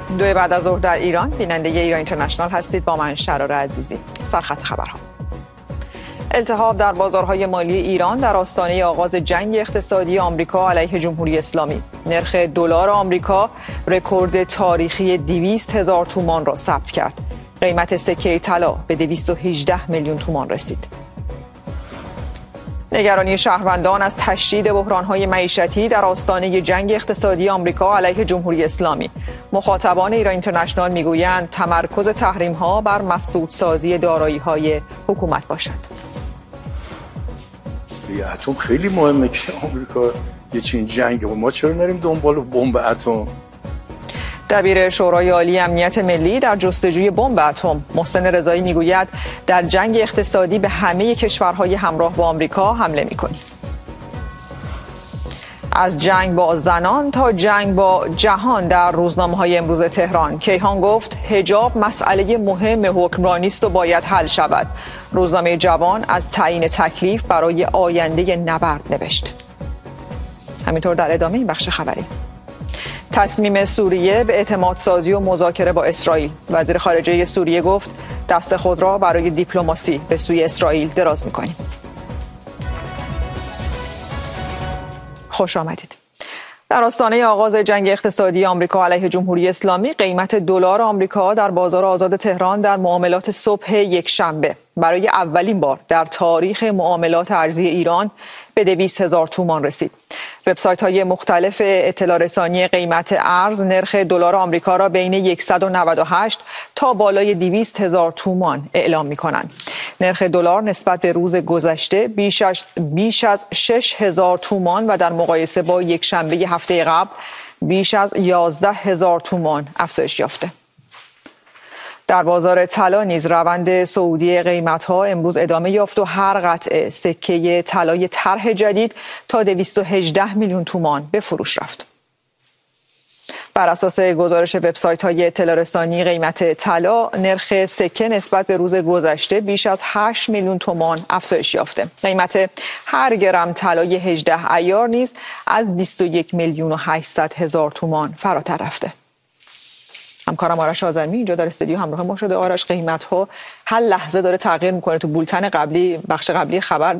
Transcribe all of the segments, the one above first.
2 بعد از ظهر در ایران، بیننده ایران اینترنشنال هستید. با من شرار عزیزی. سرخط خبرها: التهاب در بازارهای مالی ایران در آستانه آغاز جنگ اقتصادی آمریکا علیه جمهوری اسلامی. نرخ دلار آمریکا رکورد تاریخی 200,000 تومان را ثبت کرد. قیمت سکه طلا به 218 میلیون تومان رسید. نگرانی شهروندان از تشدید بحران‌های معیشتی در آستانه جنگ اقتصادی آمریکا علیه جمهوری اسلامی. مخاطبان ایران اینترنشنال میگویند تمرکز تحریم‌ها بر مسدودسازی دارایی‌های حکومت باشد. اتم خیلی مهمه که آمریکا یه چین جنگ و ما چرا نریم دنبال بمب اتم؟ دبیر شورای عالی امنیت ملی در جستجوی بمب اتم محسن رضایی میگوید در جنگ اقتصادی به همه کشورهای همراه با آمریکا حمله می‌کنیم. از جنگ با زنان تا جنگ با جهان در روزنامه‌های امروز تهران. کیهان گفت حجاب مسئله مهم حکمرانی است و باید حل شود. روزنامه جوان از تعیین تکلیف برای آینده نبرد نوشت. همینطور در ادامه این بخش خبری: تصمیم سوریه به اعتماد سازی و مذاکره با اسرائیل. وزیر خارجه سوریه گفت دست خود را برای دیپلماسی به سوی اسرائیل دراز می‌کنیم. خوش آمدید. در آستانه آغاز جنگ اقتصادی آمریکا علیه جمهوری اسلامی، قیمت دلار آمریکا در بازار آزاد تهران در معاملات صبح یکشنبه برای اولین بار در تاریخ معاملات ارزی ایران به 200,000 تومان رسید. وبسایت‌های مختلف اطلاع رسانی قیمت ارز نرخ دلار آمریکا را بین 198 تا بالای 200,000 تومان اعلام می‌کنند. نرخ دلار نسبت به روز گذشته بیش از 6,000 تومان و در مقایسه با یکشنبه هفته قبل بیش از 11,000 تومان افزایش یافته. در بازار طلا نیز روند صعودی قیمت‌ها امروز ادامه یافت و هر قطعه سکه طلای طرح جدید تا 218 میلیون تومان به فروش رفت. بر اساس گزارش وبسایت‌های اطلاع رسانی قیمت طلا، نرخ سکه نسبت به روز گذشته بیش از 8 میلیون تومان افزایش یافته. قیمت هر گرم طلای 18 عیار نیز از 21 میلیون و 800 هزار تومان فراتر رفته. همکارم آرش آذرمی اینجا در استودیو همراه ما شده. آرش، قیمت‌ها هر لحظه داره تغییر میکنه. تو بولتن قبلی، بخش قبلی خبر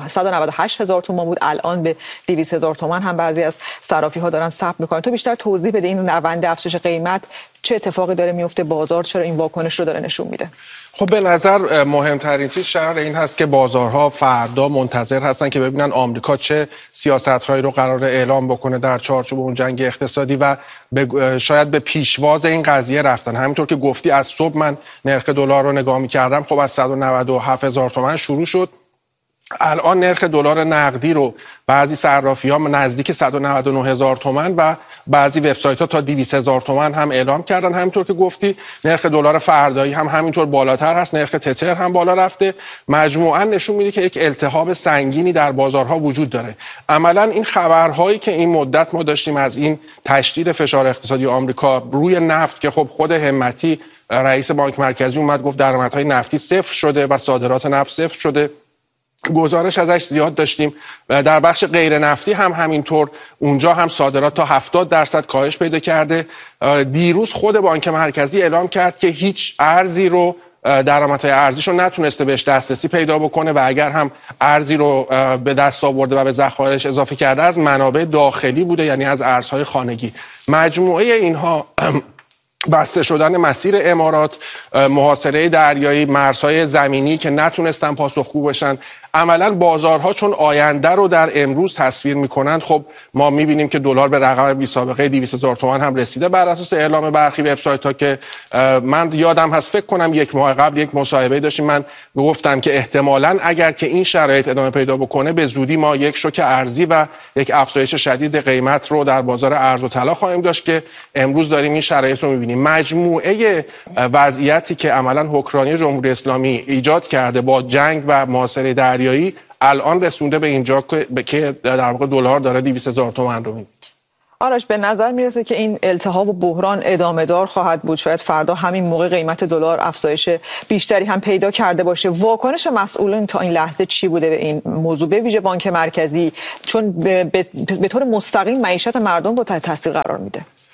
198 هزار تومان بود، الان به 200 هزار تومان هم بعضی از صرافی‌ها دارن ثبت میکنن. تو بیشتر توضیح بده این روند افزایش قیمت چه اتفاقی داره میفته، بازار چرا این واکنش رو داره نشون میده؟ خب به نظر مهمترین چیز شرح این هست که بازارها فردا منتظر هستن که ببینن آمریکا چه سیاست‌هایی رو قراره اعلام بکنه در چارچوب اون جنگ اقتصادی و شاید به پیشواز این قضیه رفتن. همینطور که گفتی از صبح من نرخ دلار رو نگاه می‌کردم، خب از 197 هزار تومان شروع شد. الان نرخ دلار نقدی رو بعضی صرافی‌ها نزدیک 199 هزار تومان و بعضی وبسایت‌ها تا 200 هزار تومان هم اعلام کردن. همینطور که گفتی نرخ دلار فردایی هم همینطور بالاتر هست، نرخ تتر هم بالا رفته. مجموعاً نشون میده که یک التهاب سنگینی در بازارها وجود داره. عملاً این خبرهایی که این مدت ما داشتیم از این تشدید فشار اقتصادی آمریکا روی نفت که خب خود همتی رئیس بانک مرکزی اومد گفت درآمدهای نفتی صفر شده و صادرات نفت صفر شده، گزارش ازش زیاد داشتیم. در بخش غیر نفتی هم همینطور، اونجا هم صادرات تا 70% کاهش پیدا کرده. دیروز خود بانک مرکزی اعلام کرد که هیچ ارزی رو درآمدهای ارزیش رو نتونسته بهش دسترسی پیدا بکنه و اگر هم ارزی رو به دست آورده و به ذخایرش اضافه کرده از منابع داخلی بوده، یعنی از ارزهای خانگی. مجموعه اینها بسته شدن مسیر امارات، محاصره دریایی، مرزهای زمینی که نتونستن پاسخگو بشن، عملا بازارها چون آینده رو در امروز تصویر میکنند. خب ما میبینیم که دلار به رقم بی سابقه 200 هزار تومان هم رسیده بر اساس اعلام برخی وبسایت‌ها که من یادم هست فکر کنم 1 ماه قبل یک مصاحبه داشتیم، من گفتم که احتمالاً اگر که این شرایط ادامه پیدا بکنه به زودی ما یک شوک ارزی و یک افزایش شدید قیمت رو در بازار ارز و طلا خواهیم داشت که امروز داریم این شرایط رو میبینیم. مجموعه وضعیتی که عملاً حکمرانی جمهوری اسلامی ایجاد کرده با جنگ و محاصره دریایی الان رسونده به اینجا که در واقع دلار داره 200 هزار تومان رو می‌بینه. آرش، به نظر میرسه که این التهاب و بحران ادامه دار خواهد بود. شاید فردا همین موقع قیمت دلار افزایش بیشتری هم پیدا کرده باشه. واکنش مسئولان تا این لحظه چی بوده به این موضوع، به ویژه بانک مرکزی، چون به طور مستقیم معیشت مردم رو تحت تاثیر قرار میده؟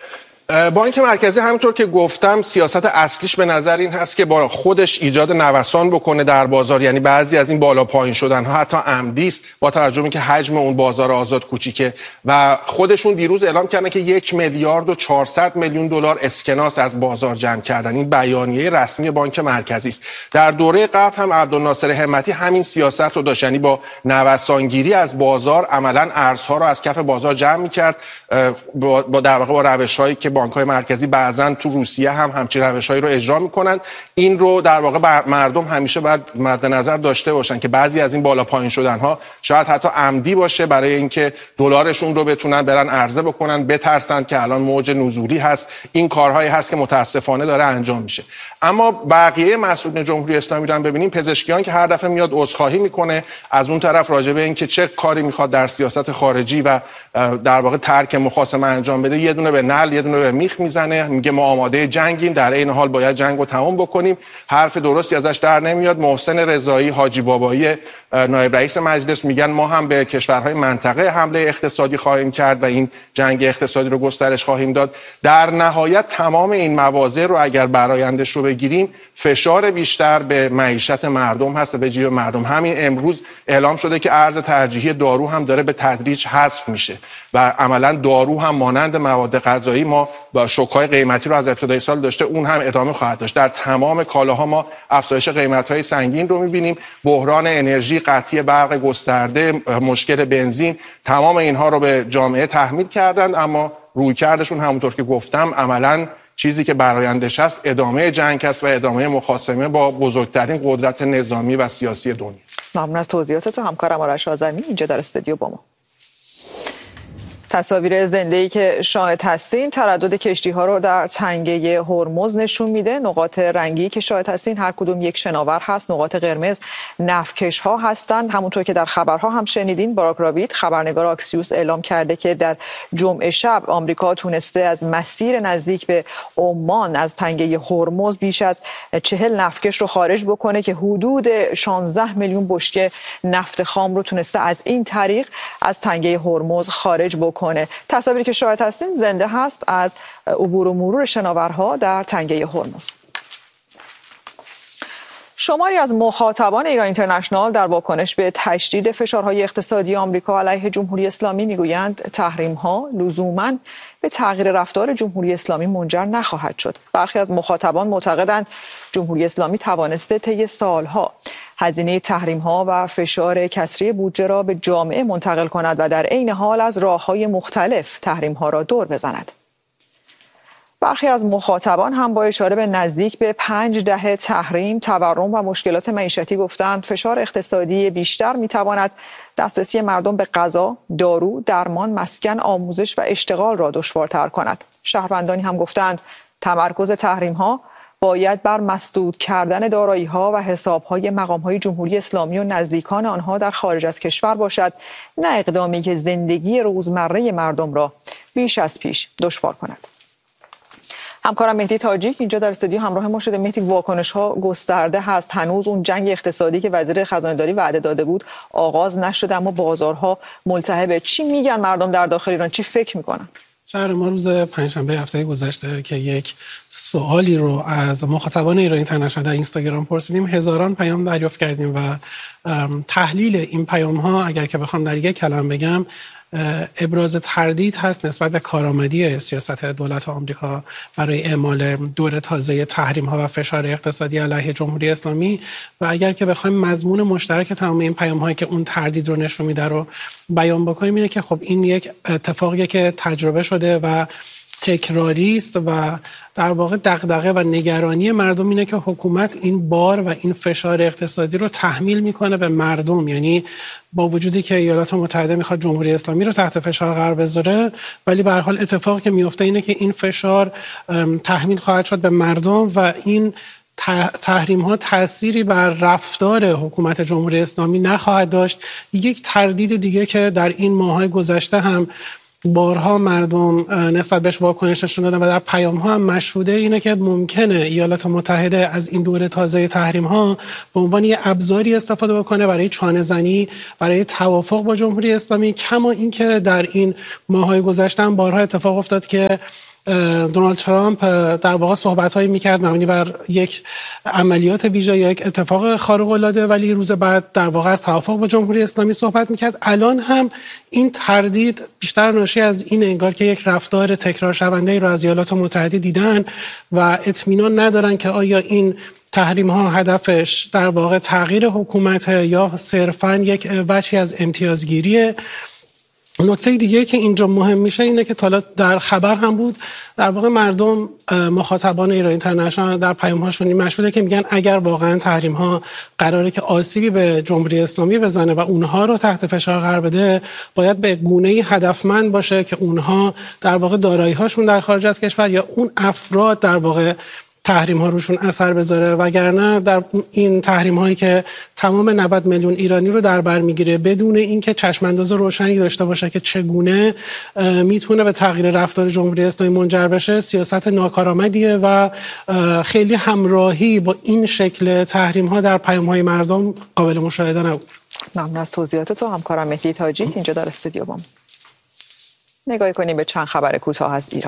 بانک مرکزی همونطور که گفتم سیاست اصلیش به نظر این هست که با خودش ایجاد نوسان بکنه در بازار، یعنی بعضی از این بالا پایین شدن ها حتی عمدی است با توجه به اینکه حجم اون بازار آزاد کوچیکه و خودشون دیروز اعلام کردن که 1 میلیارد و 400 میلیون دلار اسکناس از بازار جمع کردن. این بیانیه رسمی بانک مرکزی است. در دوره قبل هم عبدالناصر همتی همین سیاست رو داشت، یعنی با نوسانگیری از بازار عملاً ارزها رو از کف بازار جمع می‌کرد با در واقع با روش‌هایی که بانک‌های مرکزی بعضاً تو روسیه هم همچین روش‌هایی رو اجرا می‌کنند. این رو در واقع مردم همیشه باید مد نظر داشته باشن که بعضی از این بالا پایین شدن‌ها شاید حتی عمدی باشه برای اینکه دلارشون رو بتونن برن عرضه بکنن، بترسن که الان موج نزولی هست. این کارهایی هست که متاسفانه داره انجام میشه. اما بقیه مسئولین جمهوری اسلامی رو هم ببینیم، پزشکیان که هر دفعه میاد عذرخواهی میکنه از اون طرف راجع به اینکه چه کاری میخواد در سیاست خارجی و در واقع ترک مخاصمه انجام بده، یه دونه به نعل یه دونه به میخ میزنه، میگه ما آماده جنگیم، در این حال باید جنگو تمام بکنیم. حرف درستی ازش در نمیاد. محسن رضایی، حاجی بابایی نایب رئیس مجلس میگن ما هم به کشورهای منطقه حمله اقتصادی خواهیم کرد و این جنگ اقتصادی رو گسترش خواهیم داد. در نهایت تمام این مواضع رو اگر برآیندش رو بگیریم، فشار بیشتر به معیشت مردم هست و به جیب مردم. همین امروز اعلام شده که ارز ترجیحی دارو هم داره به تدریج حذف میشه و عملا دارو هم مانند مواد غذایی ما با شوک‌های قیمتی رو از ابتدای سال داشته، اون هم ادامه خواهد داشت. در تمام کالاها ما افزایش قیمت‌های سنگین رو می‌بینیم. بحران انرژی، قطعی برق گسترده، مشکل بنزین، تمام اینها رو به جامعه تحمیل کردند، اما رویکردشون همونطور که گفتم عملاً چیزی که برآیندش هست ادامه جنگ است و ادامه مخاصمه با بزرگترین قدرت نظامی و سیاسی دنیا. ممنون از توضیحاتتون همکارم آرش آذرمی اینجا در استودیو با ما. تصاویر زنده‌ای که شاهد هستین تردد کشتی‌ها رو در تنگه هرمز نشون میده. نقاط رنگی که شاهد هستین هر کدوم یک شناور هست. نقاط قرمز نفتکش‌ها هستند. همونطور که در خبرها هم شنیدین، باراک رابید خبرنگار آکسیوس اعلام کرده که در جمعه شب آمریکا تونسته از مسیر نزدیک به عمان از تنگه هرمز بیش از 40 نفتکش رو خارج بکنه که حدود 16 میلیون بشکه نفت خام رو تونسته از این طریق از تنگه هرمز خارج بکنه. تصاویری که شاهد هستین زنده هست از عبور و مرور شناورها در تنگه هرمز. شماری از مخاطبان ایران اینترنشنال در واکنش به تشدید فشارهای اقتصادی آمریکا علیه جمهوری اسلامی میگویند تحریم‌ها لزوماً به تغییر رفتار جمهوری اسلامی منجر نخواهد شد. برخی از مخاطبان معتقدند جمهوری اسلامی توانسته طی سالها هزینه تحریم‌ها و فشار کسری بودجه را به جامعه منتقل کند و در عین حال از راه‌های مختلف تحریم‌ها را دور بزند. برخی از مخاطبان هم با اشاره به نزدیک به 5 دهه تحریم، تورم و مشکلات معیشتی گفتند فشار اقتصادی بیشتر می‌تواند دسترسی مردم به غذا، دارو، درمان، مسکن، آموزش و اشتغال را دشوارتر کند. شهروندانی هم گفتند تمرکز تحریم‌ها باید بر مسدود کردن دارایی‌ها و حساب‌های مقام‌های جمهوری اسلامی و نزدیکان آنها در خارج از کشور باشد، نه اقدامی که زندگی روزمره مردم را بیش از پیش دشوار کند. همکارم مهدی تاجیک اینجا در استودیو همراه ما شده. مهدی، واکنش‌ها گسترده هست. هنوز اون جنگ اقتصادی که وزیر خزانه‌داری وعده داده بود آغاز نشده، اما بازارها ملتهبه. چی میگن مردم در داخل ایران؟ چی فکر میکنن؟ شهر ما روز پنجشنبه هفته گذشته که یک سوالی رو از مخاطبان ایران اینترنشنال در اینستاگرام پرسیدیم، هزاران پیام دریافت کردیم و تحلیل این پیام ها اگر که بخوام در یک کلمه بگم ابراز تردید هست نسبت به کارآمدی سیاست دولت آمریکا برای اعمال دور تازه تحریم ها و فشار اقتصادی علیه جمهوری اسلامی. و اگر که بخوایم مضمون مشترک تمام این پیام هایی که اون تردید رو نشون میده رو بیان بکنیم، اینه که خب این یک اتفاقیه که تجربه شده و تکراری است و در واقع دغدغه و نگرانی مردم اینه که حکومت این بار و این فشار اقتصادی رو تحمیل میکنه به مردم. یعنی با وجودی که ایالات متحده میخواد جمهوری اسلامی رو تحت فشار قرار بذاره، ولی به هر حال اتفاقی که میفته اینه که این فشار تحمیل خواهد شد به مردم و این تحریم ها تأثیری بر رفتار حکومت جمهوری اسلامی نخواهد داشت. یک تردید دیگه که در این ماه‌های گذشته هم بارها مردم نسبت بهش واکنش نشون دادن و در پیام ها هم مشهوده اینه که ممکنه ایالات متحده از این دوره تازه تحریم ها به عنوان یه ابزاری استفاده بکنه برای چانه زنی، برای توافق با جمهوری اسلامی. کما اینکه در این ماه‌های گذشته هم بارها اتفاق افتاد که دونالد ترامپ در واقع صحبت‌هایی می‌کرد مبنی بر یک عملیات ویژه یا یک اتفاق خارق‌العاده، ولی روز بعد در واقع از توافق با جمهوری اسلامی صحبت می‌کرد. الان هم این تردید بیشتر ناشی از این انگار که یک رفتار تکرار شونده‌ای رو از ایالات متحده دیدن و اطمینان ندارن که آیا این تحریم ها هدفش در واقع تغییر حکومت یا صرفاً یک بخشی از امتیازگیریه. نکته دیگه که اینجا مهم میشه اینه که تا در خبر هم بود، در واقع مردم مخاطبان ایران اینترنشنال در پیام‌هاشون این مشهوده که میگن اگر واقعا تحریم ها قراره که آسیبی به جمهوری اسلامی بزنه و اونها رو تحت فشار قرار بده، باید به گونه‌ای هدفمند باشه که اونها در واقع دارایی‌هاشون در خارج از کشور یا اون افراد در واقع تحریم ها روشون اثر بذاره، وگرنه در این تحریم هایی که تمام 90 میلیون ایرانی رو در بر میگیره بدون اینکه چشم انداز روشنی داشته باشه که چگونه میتونه به تغییر رفتار جمهوری اسلامی منجر بشه، سیاست ناکارآمدیه و خیلی همراهی با این شکل تحریم ها در پیام های مردم قابل مشاهده نبود. ممنون از توضیحات تو همکارم مهدی تاجی اینجا در استودیو بام. نگاهی کنیم به چند خبر کوتاه از ایران.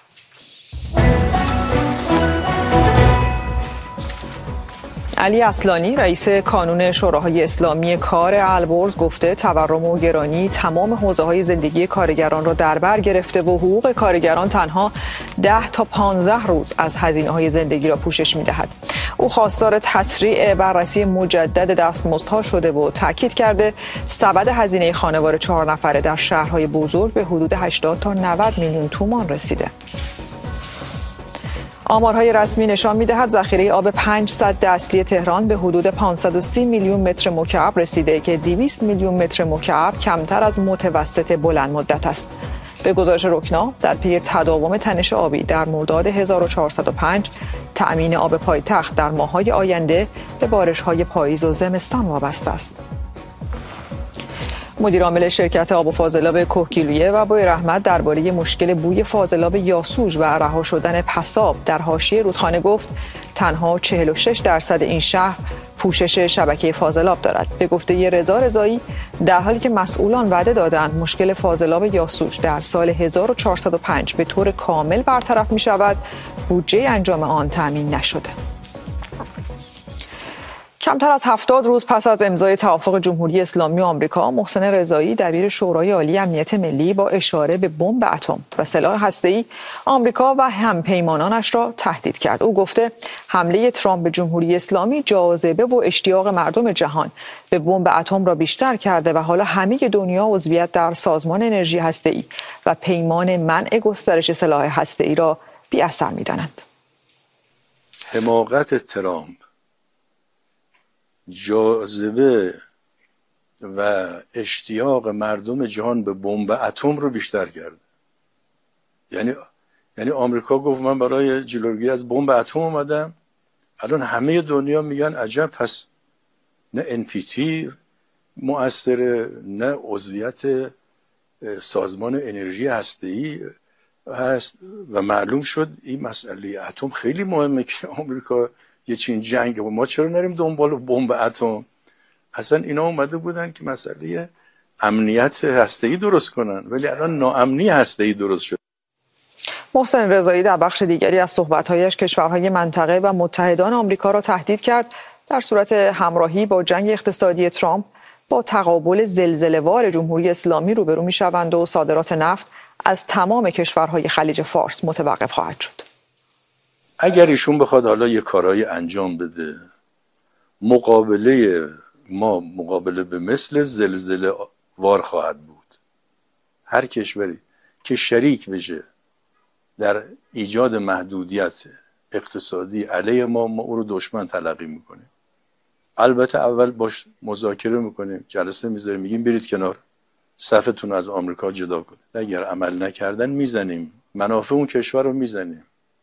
علی اصلانی رئیس کانون شوراهای اسلامی کار البرز گفته تورم و گرانی تمام حوزه‌های زندگی کارگران را در بر گرفته و حقوق کارگران تنها 10 تا 15 روز از هزینه‌های زندگی را پوشش می‌دهد. او خواستار تسریع بررسی مجدد دستمزدها شده و تاکید کرده سبد هزینه خانوار 4 نفره در شهرهای بزرگ به حدود 80 تا 90 میلیون تومان رسیده. آمارهای رسمی نشان می‌دهد ذخیره آب 5 سد اصلی تهران به حدود 530 میلیون متر مکعب رسیده که 200 میلیون متر مکعب کمتر از متوسط بلند مدت است. به گزارش رکنا در پی تداوم تنش آبی در مرداد 1405 تأمین آب پایتخت در ماه‌های آینده به بارش‌های پاییز و زمستان وابسته است. مدیر عامل شرکت آب و فاضلاب کوهگیلویه و بوی رحمت درباره مشکل بوی فاضلاب یاسوج و رها شدن پساب در حاشیه رودخانه گفت تنها 46% این شهر پوشش شبکه فاضلاب دارد. به گفته رضا رضایی در حالی که مسئولان وعده دادند مشکل فاضلاب یاسوج در سال 1405 به طور کامل برطرف می شود، بودجه انجام آن تأمین نشده. کمتر از 70 روز پس از امضای توافق جمهوری اسلامی و آمریکا، محسن رضایی دبیر شورای عالی امنیت ملی با اشاره به بمب اتم و سلاح هسته‌ای آمریکا و همپیمانانش را تهدید کرد. او گفته حمله ترامپ به جمهوری اسلامی جاذبه و اشتیاق مردم جهان به بمب اتم را بیشتر کرده و حالا همه دنیا عضویت در سازمان انرژی هسته‌ای و پیمان منع گسترش سلاح هسته‌ای را بی‌اثر می‌دانند. حماقت ترامپ جاذبه و اشتیاق مردم جهان به بمب اتم رو بیشتر کرد. یعنی آمریکا گفت من برای جلوگیری از بمب اتم اومدم، الان همه دنیا میگن عجب، پس نه NPT مؤثره، نه عضویت سازمان انرژی هسته‌ای هست و معلوم شد این مسئله اتم خیلی مهمه که آمریکا یه چین جنگ و ما چرا نریم دنبال بمب اتم؟ اصلا اینا اومده بودن که مسئله امنیت هسته‌ای درست کنن، ولی الان ناامنی هسته‌ای درست شد. محسن رضایی در بخش دیگری از صحبت‌هایش کشورهای منطقه و متحدان آمریکا را تهدید کرد در صورت همراهی با جنگ اقتصادی ترامپ با تقابل زلزله‌وار جمهوری اسلامی روبرو می‌شوند و صادرات نفت از تمام کشورهای خلیج فارس متوقف خواهد شد. اگر ایشون بخواد حالا یه کارایی انجام بده، مقابله ما مقابله به مثل زلزله وار خواهد بود. هر کشوری که شریک بشه در ایجاد محدودیت اقتصادی علیه ما او رو دشمن تلقی میکنیم. البته اول باش مذاکره میکنیم، جلسه میذاریم، میگیم برید کنار، صفتون از آمریکا جدا کنید. اگر عمل نکردن میزنیم، منافع اون کشور رو میزنیم.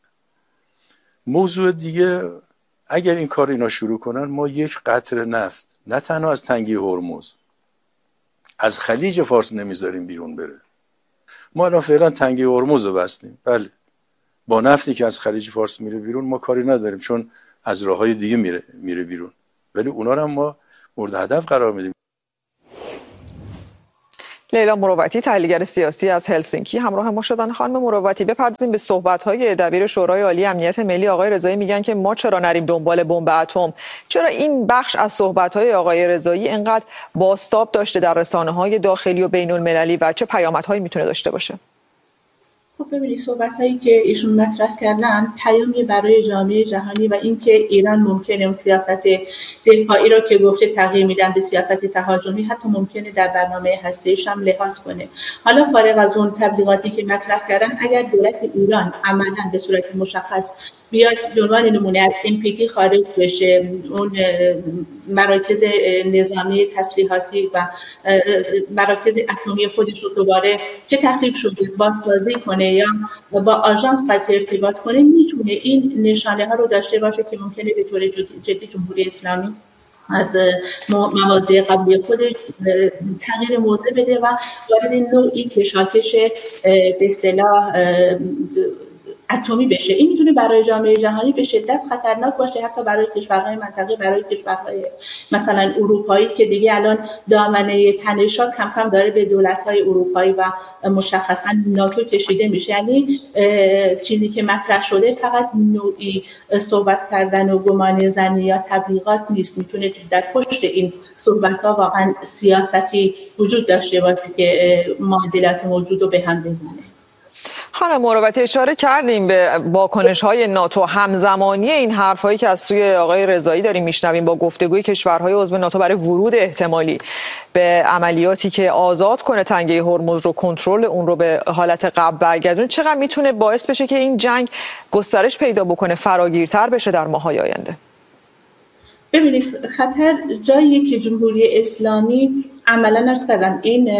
موضوع دیگه، اگر این کار اینا شروع کنن، ما یک قطره نفت نه تنها از تنگه هرمز، از خلیج فارس نمیذاریم بیرون بره. ما الان فعلا تنگه هرمز رو بستیم، بله، با نفتی که از خلیج فارس میره بیرون ما کاری نداریم چون از راههای دیگه میره بیرون، ولی اونا رو هم ما مورد هدف قرار میدیم. لیلا مروتی، تحلیلگر سیاسی از هلسینکی، همراه ما شدن. خانم مروتی، بپردازیم به صحبت‌های دبیر شورای عالی امنیت ملی آقای رضایی. میگن که ما چرا نریم دنبال بمب اتم؟ چرا این بخش از صحبت‌های آقای رضایی اینقدر بازتاب داشته در رسانه‌های داخلی و بین‌المللی و چه پیامدهایی میتونه داشته باشه؟ خب ببینید، صحبت‌هایی که ایشون مطرح کردن پیامی برای جامعه جهانی و اینکه ایران ممکنه اون سیاست دفاعی رو که گفته تغییر میدن به سیاست تهاجمی، حتی ممکنه در برنامه هسته‌ایش هم لحاظ کنه. حالا فارغ از اون تبلیغاتی که مطرح کردن، اگر دولت ایران عملاً به صورت مشخص بیاد به عنوان نمونه از NPT خارج بشه، اون مراکز نظامی تسلیحاتی و مراکز اتمی خودش رو دوباره که تخریب شده بازسازی کنه یا با آژانس قطع ارتباط کنه، میتونه این نشانه ها رو داشته باشه که ممکنه به طور جدی جمهوری اسلامی از مواضع قبلی خودش تغییر موضع بده و وارد نوعی کشاکش به اصطلاح اتمی بشه. این میتونه برای جامعه جهانی به شدت خطرناک باشه، حتی برای کشورهای منطقه، برای کشورهای مثلا اروپایی که دیگه الان دامنه تنش‌ها کم کم داره به دولت‌های اروپایی و مشخصا ناتو کشیده میشه. یعنی چیزی که مطرح شده فقط نوعی صحبت کردن و گمان زنی یا تبلیغات نیست، میتونه در پشت این صحبت‌ها واقعا سیاستی وجود داشته باشه که معادلات موجود رو به هم بزنه. خانم مروتی، اشاره کردیم به واکنش‌های ناتو، همزمانی این حرف‌هایی که از سوی آقای رضایی داریم میشنویم با گفتگوی کشورهای عضو ناتو برای ورود احتمالی به عملیاتی که آزاد کنه تنگه هرمز رو، کنترل اون رو به حالت قبل برگردونه، چقدر میتونه باعث بشه که این جنگ گسترش پیدا بکنه، فراگیرتر بشه در ماه‌های آینده؟ ببینید، خطر جاییه که جمهوری اسلامی عملا عرض کردم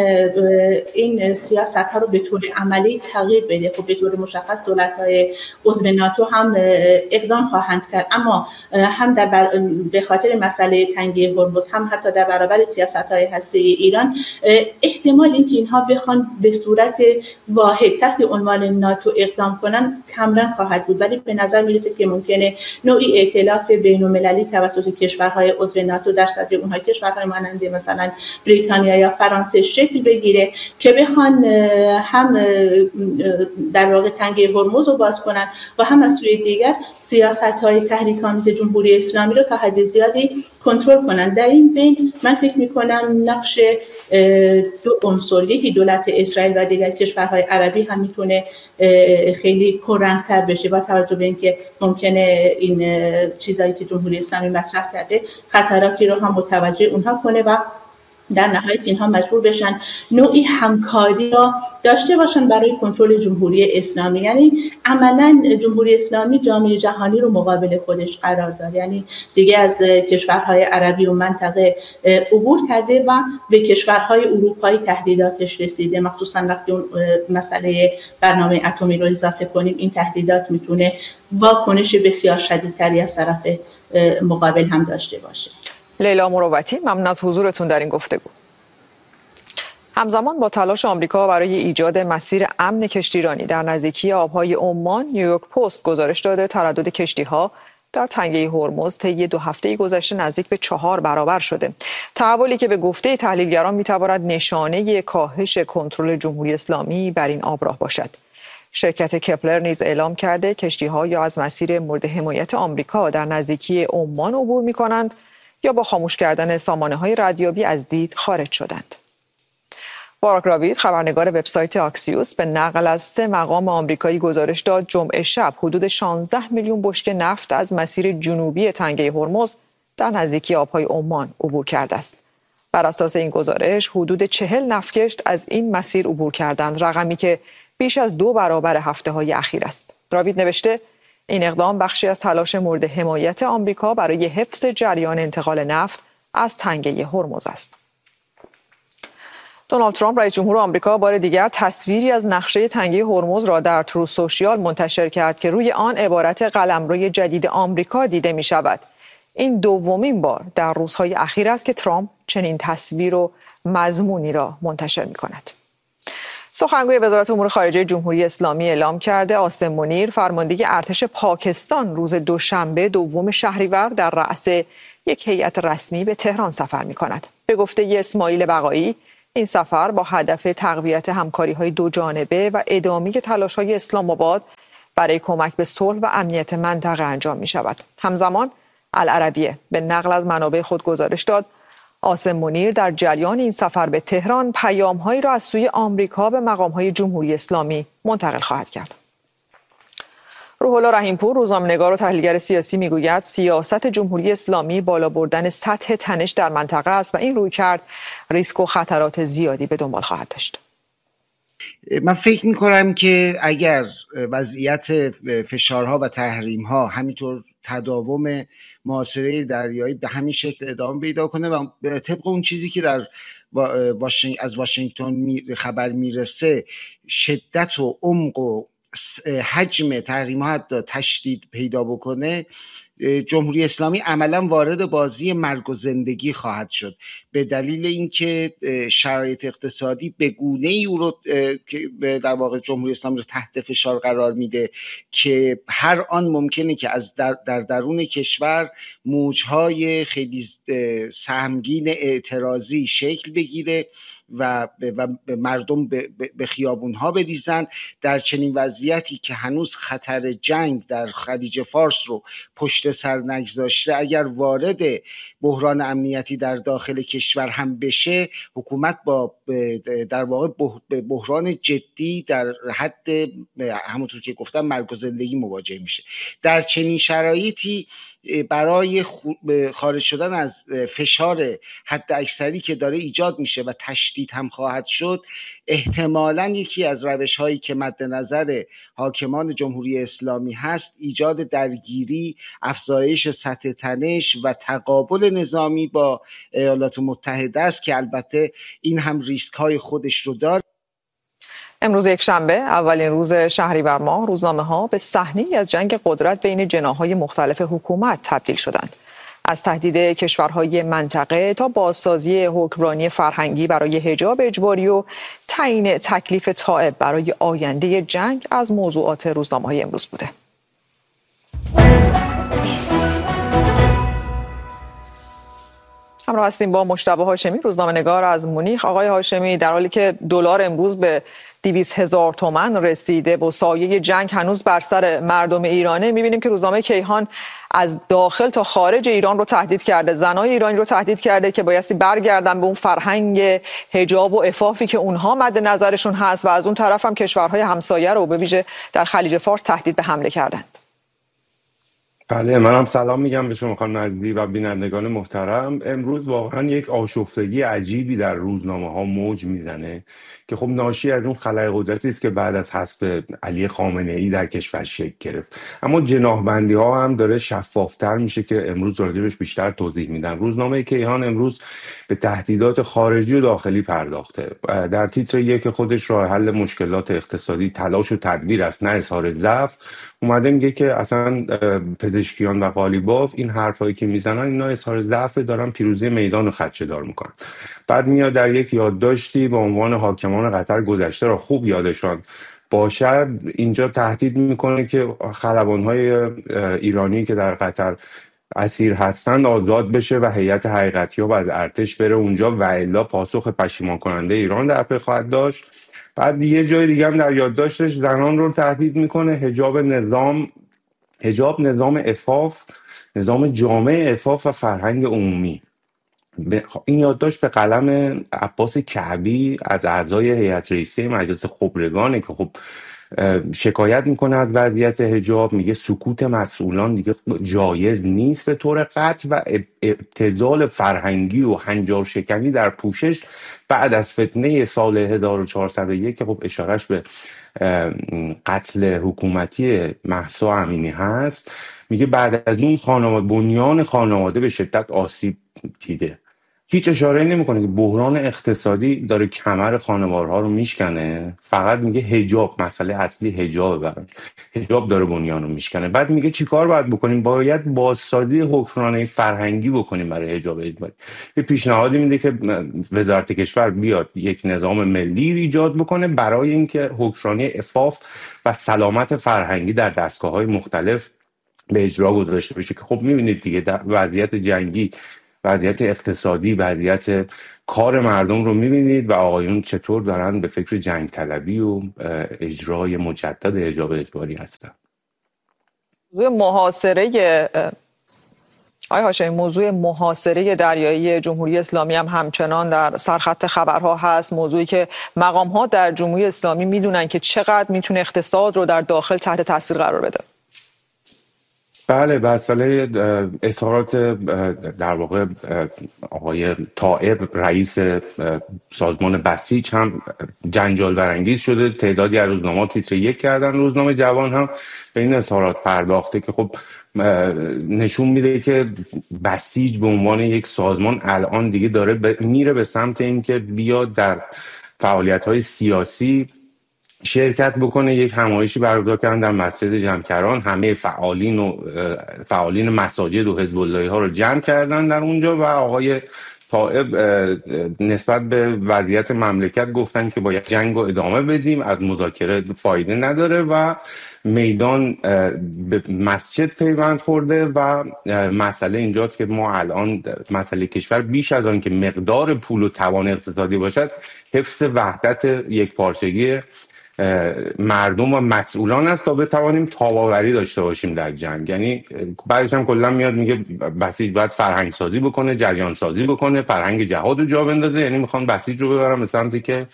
این سیاست ها رو به طور عملی تغییر بده. خب به طور مشخص دولت‌های عضو ناتو هم اقدام خواهند کرد، اما هم به خاطر مسئله تنگه هرمز، هم حتی در برابر سیاست‌های هسته‌ای ایران، احتمال اینکه اینها بخوان به صورت واحد تحت عنوان ناتو اقدام کنن کمرنگ خواهد بود. ولی به نظر میرسه که ممکنه نوعی ائتلاف بین‌المللی توسط کشورهای عضو ناتو در صدر اونها کشورهای مانند مثلا بریتانیا یا فرانسه شکل بگیره که بخوان هم در واقع تنگه هرمز رو باز کنن و هم از سوی دیگر سیاست‌های تحریک‌آمیز جمهوری اسلامی رو تا حد زیادی کنترل کنن. در این بین من فکر می‌کنم نقش دو عنصر، یکی دولت اسرائیل و دیگر کشورهای عربی هم میتونه خیلی پررنگ‌تر بشه با توجه به اینکه ممکنه این چیزایی که جمهوری اسلامی مطرح کرده خطراتی رو هم متوجه اونها کنه و در نهایت اینها مجبور بشن نوعی همکاری را داشته باشن برای کنترل جمهوری اسلامی. یعنی عملا جمهوری اسلامی جامعه جهانی رو مقابل خودش قرار داره، یعنی دیگه از کشورهای عربی و منطقه عبور کرده و به کشورهای اروپایی تهدیداتش رسیده. مخصوصا وقتی اون مسئله برنامه اتمی رو اضافه کنیم، این تهدیدات میتونه واکنش بسیار شدیدتری از طرف مقابل هم داشته باشه. لیلا مروتی، ممنون از حضورتون در این گفتگو. همزمان با تلاش آمریکا برای ایجاد مسیر امن کشتیرانی در نزدیکی آبهای عمان، نیویورک پست گزارش داده تردد کشتی‌ها در تنگه هرمز طی 2 هفته گذشته نزدیک به 4 برابر شده. تحولی که به گفته تحلیلگران می‌تواند نشانه کاهش کنترل جمهوری اسلامی بر این آبراه باشد. شرکت کپلر نیز اعلام کرده کشتی‌ها یا از مسیر مورد حمایت آمریکا در نزدیکی عمان عبور می‌کنند یا با خاموش کردن سامانه‌های ردیابی از دید خارج شدند. باراک راوید، خبرنگار وبسایت آکسیوس، به نقل از 3 مقام آمریکایی گزارش داد جمعه شب حدود 16 میلیون بشکه نفت از مسیر جنوبی تنگه هرمز در نزدیکی آبهای عمان عبور کرده است. بر اساس این گزارش حدود 40 نفتکشت از این مسیر عبور کردند، رقمی که بیش از 2 برابر هفته‌های اخیر است. راوید نوشته این اقدام بخشی از تلاش مورد حمایت آمریکا برای حفظ جریان انتقال نفت از تنگه هرمز است. دونالد ترامپ رئیس جمهور آمریکا بار دیگر تصویری از نقشه تنگه هرمز را در تروث سوشیال منتشر کرد که روی آن عبارت قلمروی جدید آمریکا دیده می شود. این دومین بار در روزهای اخیر است که ترامپ چنین تصویر و مضمونی را منتشر می کند. سخنگوی وزارت امور خارجه جمهوری اسلامی اعلام کرده عاصم منیر، فرمانده ارتش پاکستان، روز دوشنبه 2 شهریور در رأس یک هیئت رسمی به تهران سفر می کند. به گفته اسماعیل بقایی، این سفر با هدف تقویت همکاری‌های دو جانبه و ادامه تلاش‌های اسلام آباد برای کمک به صلح و امنیت منطقه انجام می‌شود. همزمان العربیه به نقل از منابع خود گزارش داد عاصم منیر در جریان این سفر به تهران پیام‌هایی را از سوی آمریکا به مقام‌های جمهوری اسلامی منتقل خواهد کرد. روح الله رحیم‌پور روزنامه‌نگار و تحلیلگر سیاسی میگوید سیاست جمهوری اسلامی بالا بردن سطح تنش در منطقه است و این رویکرد ریسک و خطرات زیادی به دنبال خواهد داشت. من فکر میکنم که اگر وضعیت فشارها و تحریم‌ها همینطور تداوم محاصره دریایی به همین شکل ادامه پیدا کنه و طبق اون چیزی که در از واشنگتن خبر میرسه شدت و عمق و حجم تحریم‌ها حتی تشدید پیدا بکنه، جمهوری اسلامی عملا وارد بازی مرگ و زندگی خواهد شد، به دلیل اینکه شرایط اقتصادی به گونه‌ای او رو در واقع جمهوری اسلامی رو تحت فشار قرار میده که هر آن ممکنه که از در درون کشور موجهای خیلی سهمگین اعتراضی شکل بگیره و مردم به خیابونها بریزن. در چنین وضعیتی که هنوز خطر جنگ در خلیج فارس رو پشت سر نگذاشته، اگر وارد بحران امنیتی در داخل کشور هم بشه، حکومت با در واقع بحران جدی در حد همونطور که گفتم مرگ و زندگی مواجه میشه. در چنین شرایطی برای خارج شدن از فشار حد اکثری که داره ایجاد میشه و تشدید هم خواهد شد، احتمالاً یکی از روش‌هایی که مد نظر حاکمان جمهوری اسلامی هست ایجاد درگیری، افزایش سطح تنش و تقابل نظامی با ایالات متحده است که البته این هم ریسک‌های خودش رو داره. امروز یکشنبه اولین روز شهریور ماه روزنامه‌ها به صحنه‌ای از جنگ قدرت بین جناح‌های مختلف حکومت تبدیل شدند. از تهدید کشورهای منطقه تا بازسازی حکمرانی فرهنگی برای حجاب اجباری و تعیین تکلیف تائب برای آینده جنگ از موضوعات روزنامه‌های امروز بوده. همراه هستیم با مجتبی هاشمی روزنامه‌نگار از مونیخ. آقای هاشمی، در حالی که دلار امروز به 200,000 تومان رسیده و سایه جنگ هنوز بر سر مردم ایرانه، می‌بینیم که روزنامه کیهان از داخل تا خارج ایران رو تهدید کرده، زنای ایرانی رو تهدید کرده که بایستی برگردن به اون فرهنگ حجاب و عفافی که اونها مد نظرشون هست و از اون طرف هم کشورهای همسایه رو به ویژه در خلیج فارس تهدید به حمله کردند. بله، منم سلام میگم به شما خانم عزیزی و بینندگان محترم. امروز واقعا یک آشفتگی عجیبی در روزنامه‌ها موج میزنه که خب ناشی از اون خلأ قدرتی است که بعد از حذف علی خامنه‌ای در کشور شکل گرفت. اما جناح‌بندی‌ها هم داره شفافتر میشه که امروز راجبش بیشتر توضیح میدم. روزنامه کیهان امروز به تهدیدات خارجی و داخلی پرداخته. در تیتر یک خودش راه حل مشکلات اقتصادی تلاش و تدبیر است، نه اظهار ضعف. اومده میگه که اصلا پزشکیان و قالیباف این حرفایی که میزنن اینا اظهار ضعف، دارن پیروزی میدان رو خدشه‌دار میکنن. بعد میاد در یک یادداشتی به عنوان حاکمان قطر گذشته را خوب یادشان باشد اینجا تهدید میکنه که خلبان‌های ایرانی که در قطر اسیر هستن آزاد بشه و هیئت حقیقتیاب از ارتش بره اونجا و الا پاسخ پشیمان کننده ایران در پی خواهد داشت. بعد یه جای دیگه هم در یادداشتش زنان رو تهدید میکنه، حجاب نظام عفاف، نظام جامع عفاف و فرهنگ عمومی. این یادداشت به قلم عباس کعبی از اعضای هیئت رئیسه مجلس خبرگانه که خب شکایت میکنه از وضعیت حجاب، میگه سکوت مسئولان دیگه جایز نیست به طور قطع و ابتذال فرهنگی و هنجار شکنی در پوشش بعد از فتنه سال 1401 که خب اشارش به قتل حکومتی مهسا امینی هست، میگه بعد از اون بنیان خانواده به شدت آسیب دیده. هیچ اشاره نمیکنه که بحران اقتصادی داره کمر خانوارها رو میشکنه، فقط میگه حجاب، مسئله اصلی حجاب، حجاب داره بنیان رو میشکنه. بعد میگه چیکار باید بکنیم؟ باید بازسازی حکمرانی فرهنگی بکنیم برای حجاب اجباری. یه پیشنهادی میده که وزارت کشور بیاد یک نظام ملی ایجاد بکنه برای اینکه حکمرانی عفاف و سلامت فرهنگی در دستگاه‌های مختلف به اجرا گذاشته بشه. که خب میبینید دیگه در وضعیت جنگی وضعیت اقتصادی، وضعیت کار مردم رو میبینید و آقایون چطور دارن به فکر جنگ طلبی و اجرای مجدد حجاب اجباری هستن. موضوع محاصره دریایی جمهوری اسلامی هم همچنان در سرخط خبرها هست، موضوعی که مقام‌ها در جمهوری اسلامی میدونن که چقدر میتونه اقتصاد رو در داخل تحت تاثیر قرار بده. بله، مسئله اظهارات در واقع آقای طائب رئیس سازمان بسیج هم جنجال برانگیز شده. تعدادی از روزنامه‌ها تیتر 1 کردن، روزنامه جوان هم به این اظهارات پرداخته که خب نشون میده که بسیج به عنوان یک سازمان الان دیگه داره میره به سمت اینکه بیاد در فعالیت‌های سیاسی شرکت بکنه. یک همایشی برگزار کردن در مسجد جمکران، همه فعالین مساجد و حزب اللهی ها رو جمع کردن در اونجا و آقای طائب نسبت به وضعیت مملکت گفتن که باید جنگ رو ادامه بدیم، از مذاکره فایده نداره و میدان به مسجد پیوند خورده و مسئله اینجاست که ما الان مسئله کشور بیش از آن که مقدار پول و توان اقتصادی باشد، حفظ وحدت یک پارچگی مردم و مسئولان است تا بتوانیم تاباوری داشته باشیم در جنگ. یعنی بعدش هم کلا میاد میگه بسیج باید فرهنگ سازی بکنه، جریان سازی بکنه، فرهنگ جهاد رو جا بندازه. یعنی میخوان بسیج رو ببرن به سمتی که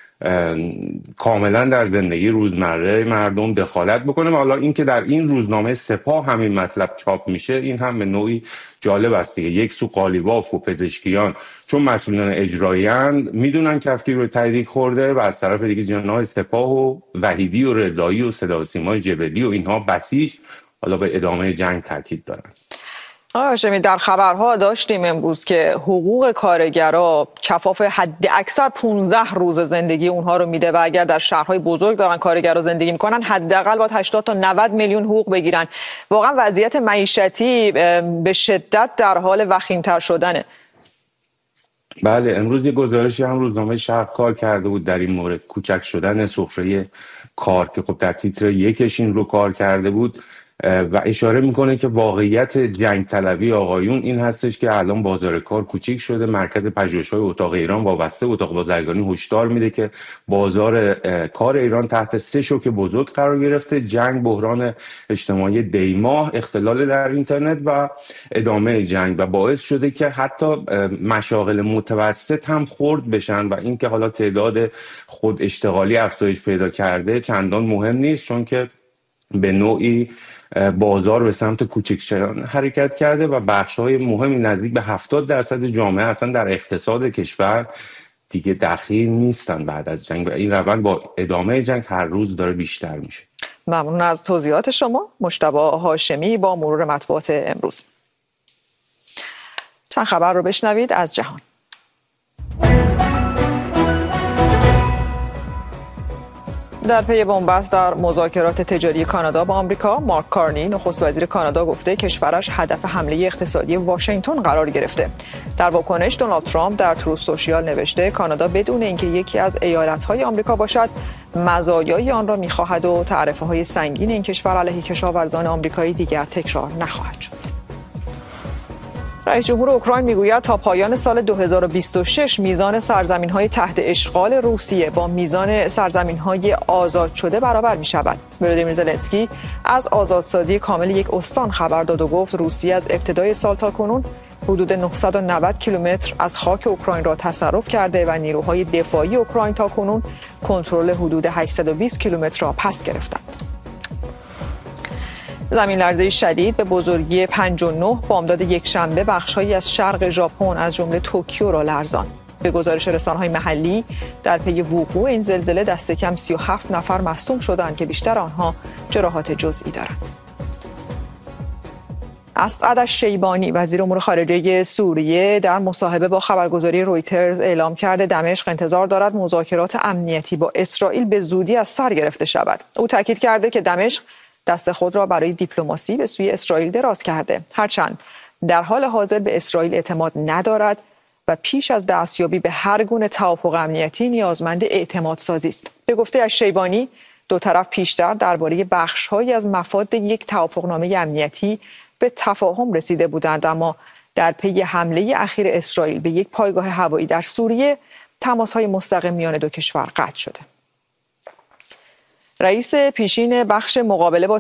کاملا در زندگی روزمره مردم دخالت بکنه. و حالا این که در این روزنامه سپاه همین مطلب چاپ میشه، این هم به نوعی جالب است دیگه. یک سو قالیباف و پزشکیان چون مسئولان اجرایی اند میدونن کفتیر رو تحریک خورده و از طرف دیگه جناح سپاه و وحیدی و رضایی و صدا و سیمای جبلی و اینها بسیج حالا به ادامه جنگ تاکید دارن. آقای هاشمی، در خبرها داشتیم امروز که حقوق کارگرها کفاف حد اکثر 15 روز زندگی اونها رو میده و اگر در شهرهای بزرگ دارن کارگرها زندگی میکنن حداقل باید 80 تا 90 میلیون حقوق بگیرن. واقعا وضعیت معیشتی به شدت در حال وخیم‌تر شدنه. بله، امروز یه گزارشی هم روزنامه شرق کار کرده بود در این مورد، کوچک شدن سفره کار که خب در تیتر 1 این رو کار کرده بود و اشاره میکنه که واقعیت جنگ طلبی آقایون این هستش که الان بازار کار کوچیک شده. مرکز پژوهش‌های اتاق ایران وابسته اتاق بازرگانی هشدار میده که بازار کار ایران تحت 3 شوک بزرگ قرار گرفته: جنگ، بحران اجتماعی دیماه، اختلال در اینترنت و ادامه جنگ، و باعث شده که حتی مشاغل متوسط هم خرد بشن و اینکه حالا تعداد خود اشتغالی افزایش پیدا کرده چندان مهم نیست، چون که به نوعی بازار به سمت کوچک شدن حرکت کرده و بخش‌های مهمی نزدیک به 70% جامعه اصلا در اقتصاد کشور دیگه دخیل نیستن بعد از جنگ و این روند با ادامه جنگ هر روز داره بیشتر میشه. ممنون از توضیحات شما. مجتبی هاشمی با مرور مطبوعات امروز. چند خبر رو بشنوید از جهان. در پی بنبست در مذاکرات تجاری کانادا با آمریکا، مارک کارنی نخست وزیر کانادا گفته کشورش هدف حمله اقتصادی واشنگتن قرار گرفته. در واکنش دونالد ترامپ در تروث سوشیال نوشته کانادا بدون اینکه یکی از ایالت‌های آمریکا باشد مزایای آن را می‌خواهد و تعرفه‌های سنگین این کشور علیه کشاورزان آمریکایی دیگر تکرار نخواهد شد. رئیس جمهور اوکراین میگوید تا پایان سال 2026 میزان سرزمین‌های تحت اشغال روسیه با میزان سرزمین‌های آزاد شده برابر می‌شود. ولادیمیر زلنسکی از آزادسازی کامل یک استان خبر داد و گفت روسیه از ابتدای سال تا کنون حدود 990 کیلومتر از خاک اوکراین را تصرف کرده و نیروهای دفاعی اوکراین تا کنون کنترل حدود 820 کیلومتر را پس گرفتند. زمین لرزه شدید به بزرگی 5.9 بامداد یکشنبه بخش‌هایی از شرق ژاپن از جمله توکیو را لرزاند. به گزارش رسانه‌های محلی در پی وقوع این زلزله دست کم 37 نفر مصدوم شدند که بیشتر آنها جراحات جزئی دارند. اسعد الشیبانی وزیر امور خارجه سوریه در مصاحبه با خبرگزاری رویترز اعلام کرده دمشق انتظار دارد مذاکرات امنیتی با اسرائیل به زودی از سر گرفته شود. او تاکید کرده که دمشق دست خود را برای دیپلماسی به سوی اسرائیل دراز کرده، هرچند در حال حاضر به اسرائیل اعتماد ندارد و پیش از دستیابی به هر گونه توافق امنیتی نیازمند اعتماد سازی است. به گفته الشیبانی دو طرف پیشتر درباره بخش‌هایی از مفاد یک توافقنامه امنیتی به تفاهم رسیده بودند، اما در پی حمله اخیر اسرائیل به یک پایگاه هوایی در سوریه تماس‌های مستقیم میان دو کشور قطع شده. رئیس پیشین بخش مقابله با